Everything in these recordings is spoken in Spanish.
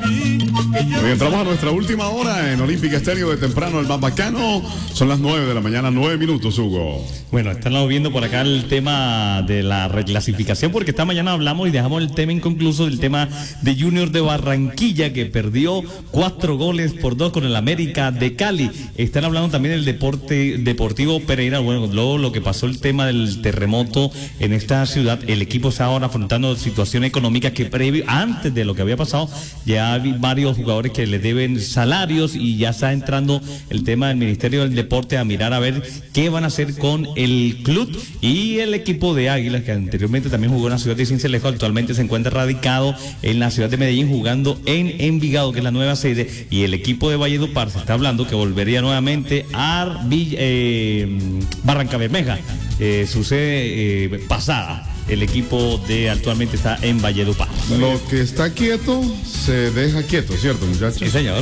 Hoy entramos a nuestra última hora en Olímpica Estéreo de temprano, el más bacano. Son las 9 de la mañana, 9 minutos, Hugo. Bueno, estamos viendo por acá el tema de la reclasificación, porque esta mañana hablamos y dejamos el tema inconcluso del tema de Junior de Barranquilla, que perdió 4-2 con el América de Cali. Están hablando también del Deportivo Pereira. Bueno, luego lo que pasó el tema del terremoto en esta ciudad, el equipo está ahora afrontando situación económica que antes de lo que había pasado, ya hay varios jugadores que le deben salarios y ya está entrando el tema del Ministerio del Deporte a mirar a ver qué van a hacer con el club. Y el equipo de Águilas, que anteriormente también jugó en la ciudad de Sincelejo, actualmente se encuentra radicado en la ciudad de Medellín jugando en Envigado, que es la nueva sede. Y el equipo de Valledupar se está hablando que volvería nuevamente a Barranca Bermeja, su sede pasada. El equipo actualmente está en Valledupar. Lo que está quieto se deja quieto, ¿cierto, muchachos? Sí, señor.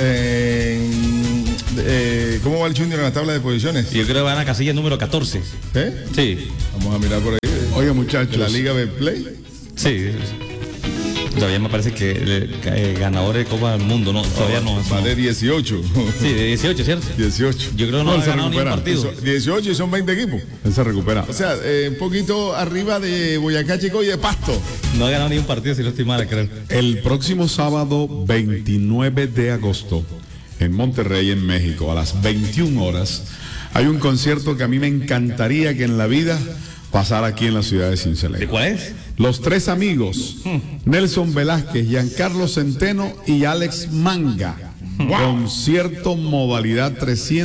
¿Cómo va el Junior en la tabla de posiciones? Yo creo que van a casilla número 14. Sí. Vamos a mirar por ahí. Oiga, muchachos. ¿De la Liga Betplay? Sí. Todavía me parece que ganador de Copa del Mundo, no, todavía no. Va de 18. Sí, de 18, ¿cierto? 18. Yo creo que no ha ganado ni un partido. 18 y son 20 equipos. Él se recupera. O sea, un poquito arriba de Boyacá Chico y de Pasto. No ha ganado ni un partido, si no estoy mal, creo. El próximo sábado 29 de agosto en Monterrey, en México, a las 21 horas, hay un concierto que a mí me encantaría que en la vida pasara aquí en la ciudad de Sincelejo. ¿De cuál es? Los Tres Amigos, Nelson Velázquez, Giancarlo Centeno y Alex Manga. Wow. Concierto modalidad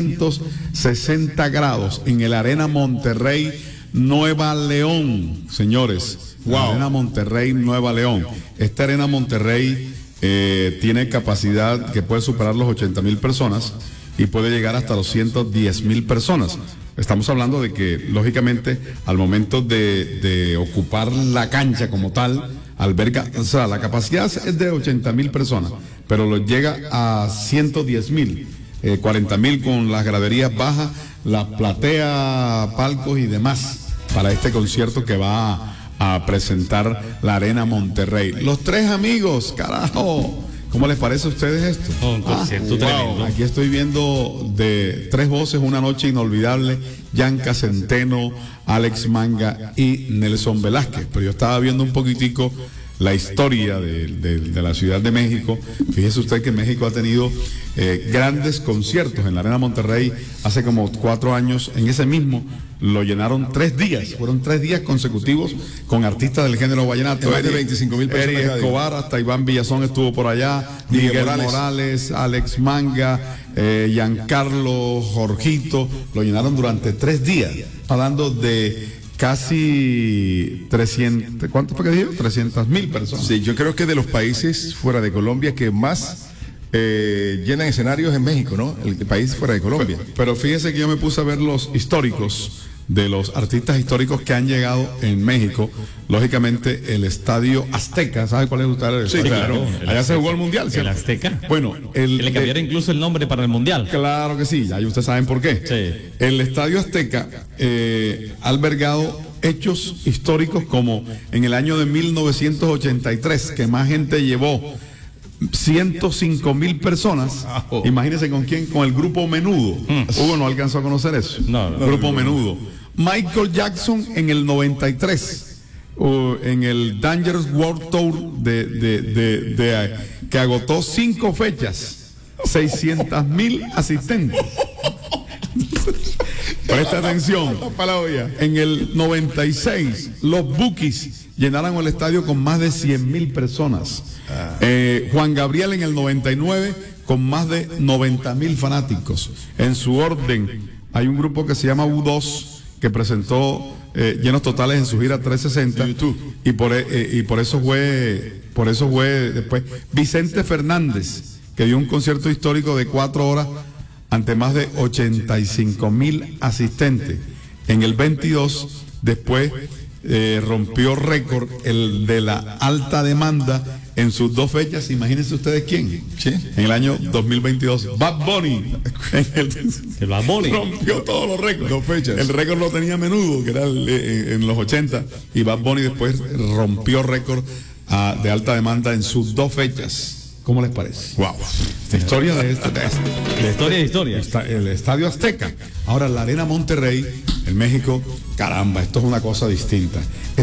360 grados en el Arena Monterrey, Nueva León, señores. Wow. Arena Monterrey, Nueva León. Esta Arena Monterrey tiene capacidad que puede superar los 80,000 personas y puede llegar hasta los 110,000 personas. Estamos hablando de que, lógicamente, al momento de ocupar la cancha como tal, alberga, o sea, la capacidad es de 80,000 personas, pero lo llega a 110,000, 40,000 con las graderías bajas, la platea, palcos y demás, para este concierto que va a presentar la Arena Monterrey. Los Tres Amigos, carajo. ¿Cómo les parece a ustedes esto? Un concierto tremendo. Aquí estoy viendo de tres voces, una noche inolvidable, Yanka Centeno, Alex Manga y Nelson Velázquez. Pero yo estaba viendo un poquitico la historia de la Ciudad de México. Fíjese usted que México ha tenido grandes conciertos en la Arena Monterrey hace como 4 años. En ese mismo lo llenaron 3 días, fueron 3 días consecutivos con artistas del género vallenato. Más de 25,000 personas. Eri Escobar, hasta Iván Villazón estuvo por allá, Miguel Morales, Alex Manga, Giancarlo, Jorgito, lo llenaron durante 3 días, hablando de casi 300, ¿cuánto fue que dijo? 300,000 personas. Sí, yo creo que de los países fuera de Colombia que más llenan escenarios en México, ¿no? El país fuera de Colombia. Pero fíjese que yo me puse a ver los históricos de los artistas históricos que han llegado en México. Lógicamente, el Estadio Azteca, ¿sabe cuál es usted? Sí, claro. Allá se jugó el Mundial, ¿cierto? ¿El Azteca? Bueno, que le cambiaron incluso el nombre para el Mundial. Claro que sí, ya ustedes saben por qué. Sí. El Estadio Azteca ha albergado hechos históricos como en el año de 1983, que más gente llevó, 105,000 personas. Imagínense con quién, con el grupo Menudo. Hugo no alcanzó a conocer eso. No, grupo Menudo. Michael Jackson en el 93, en el Dangerous World Tour que agotó 5 fechas, 600,000 asistentes. Presta atención. En el 96, los Bukis llenaron el estadio con más de 100,000 personas. Juan Gabriel en el 99 con más de 90,000 fanáticos. En su orden, hay un grupo que se llama U2 que presentó llenos totales en su gira 360 y por eso fue después Vicente Fernández, que dio un concierto histórico de 4 horas ante más de 85,000 asistentes. En el 22 después rompió récord el de la alta demanda en sus 2 fechas. Imagínense ustedes quién. ¿Sí? En el año 2022, Bad Bunny. El Bad Bunny rompió todos los récords. 2 fechas. El récord lo tenía Menudo, que era en los 80, y Bad Bunny después rompió récord de alta demanda en sus 2 fechas. ¿Cómo les parece? Wow. La historia de De historia. el Estadio Azteca. Ahora, la Arena Monterrey, en México, caramba, esto es una cosa distinta.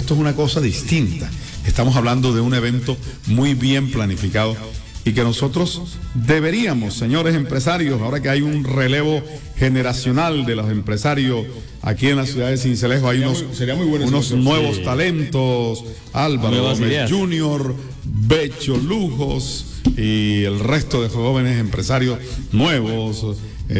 Estamos hablando de un evento muy bien planificado y que nosotros deberíamos, señores empresarios, ahora que hay un relevo generacional de los empresarios aquí en la ciudad de Sincelejo, hay sería muy bueno unos nuevos talentos, Álvaro Nuevas Gómez ideas. Jr., Becho Lujos y el resto de jóvenes empresarios nuevos,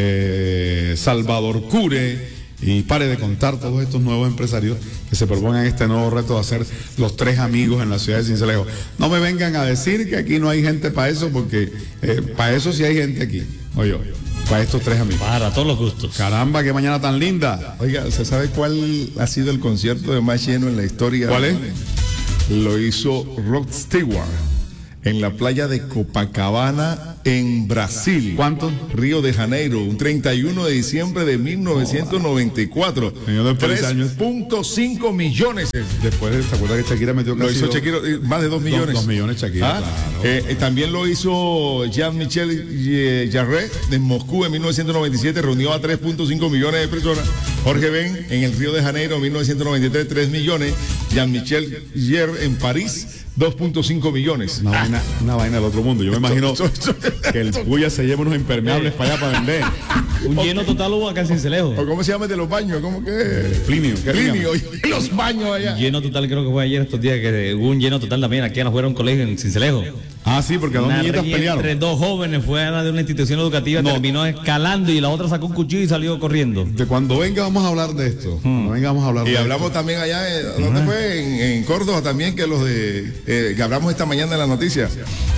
Salvador Cure, y pare de contar todos estos nuevos empresarios que se propongan este nuevo reto de hacer los 3 amigos en la ciudad de Sincelejo. No me vengan a decir que aquí no hay gente para eso, porque para eso sí hay gente aquí. Oye, para estos 3 amigos. Para todos los gustos. Caramba, qué mañana tan linda. Oiga, ¿se sabe cuál ha sido el concierto de más lleno en la historia? ¿Cuál es? Lo hizo Rod Stewart en la playa de Copacabana, en Brasil. ¿Cuánto? Río de Janeiro, un 31 de diciembre de 1994. Señor de Feliz años. 3.5 millones. Después, ¿te acuerdas que Shakira metió Lo casi hizo Shakira, más de 2 millones. 2 millones Shakira, Ah, claro. también lo hizo Jean-Michel Jarre en Moscú en 1997, reunió a 3.5 millones de personas. Jorge Ben en el Río de Janeiro en 1993, 3 millones. Jean-Michel Jarre en París, 2.5 millones. Una vaina del otro mundo. Yo me imagino que el Puya se lleva unos impermeables para allá para vender. Un lleno total hubo acá en Sincelejo. ¿O cómo se llama el de los baños? ¿Cómo que? Plinio, ¿qué Plinio, y los baños allá. Lleno total, creo que fue ayer estos días, que hubo un lleno total también aquí afuera de un colegio en Cincelejo. Ah, sí, porque dos Una niñitas riña pelearon. entre 2 jóvenes fuera de una institución educativa, terminó escalando y la otra sacó un cuchillo y salió corriendo. De cuando venga vamos a hablar de esto. Cuando venga vamos a hablar Y de hablamos esto. también allá, ¿dónde fue? En Córdoba también, que los que hablamos esta mañana en la noticia,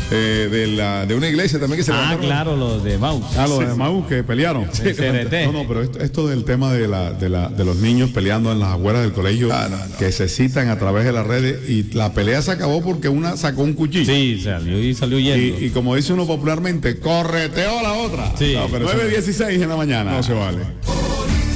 de una iglesia también que se Ah, levantaron. claro, los de Maus. Ah, los de Mau que pelearon. Sí, CRT. No, pero esto del tema de los niños peleando en las afueras del colegio, que se citan a través de las redes, y la pelea se acabó porque una sacó un cuchillo. Sí, salió yendo. Y como dice uno popularmente, correteó a la otra. Sí. No, pero 9:16 en la mañana. No se vale.